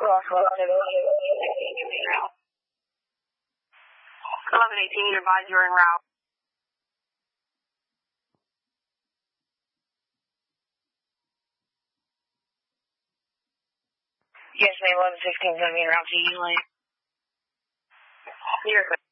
1118, advise you're en route. Yes, ma'am, 1116 is going to be en route to you lane. You're clear.